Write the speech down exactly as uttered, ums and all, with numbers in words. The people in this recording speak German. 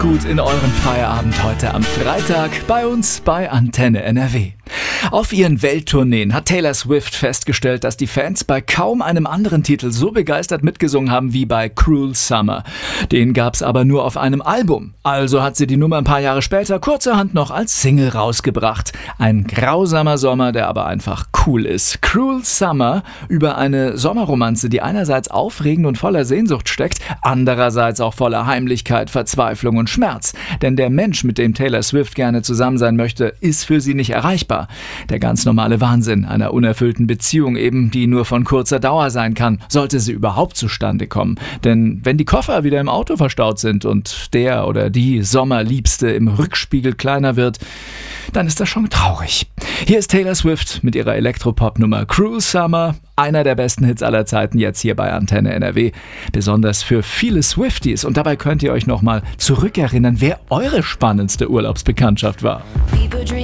gut in euren Feierabend heute am Freitag bei uns bei Antenne N R W. Auf ihren Welttourneen hat Taylor Swift festgestellt, dass die Fans bei kaum einem anderen Titel so begeistert mitgesungen haben wie bei Cruel Summer. Den gab's aber nur auf einem Album. Also hat sie die Nummer ein paar Jahre später kurzerhand noch als Single rausgebracht. Ein grausamer Sommer, der aber einfach cool ist. Cruel Summer über eine Sommerromanze, die einerseits aufregend und voller Sehnsucht steckt, andererseits auch voller Heimlichkeit, Verzweiflung und Schmerz. Denn der Mensch, mit dem Taylor Swift gerne zusammen sein möchte, ist für sie nicht erreichbar. Der ganz normale Wahnsinn einer unerfüllten Beziehung eben, die nur von kurzer Dauer sein kann, sollte sie überhaupt zustande kommen. Denn wenn die Koffer wieder im Auto verstaut sind und der oder die Sommerliebste im Rückspiegel kleiner wird, dann ist das schon traurig. Hier ist Taylor Swift mit ihrer Elektropop-Nummer Cruel Summer, einer der besten Hits aller Zeiten, jetzt hier bei Antenne N R W. Besonders für viele Swifties. Und dabei könnt ihr euch nochmal zurückerinnern, wer eure spannendste Urlaubsbekanntschaft war.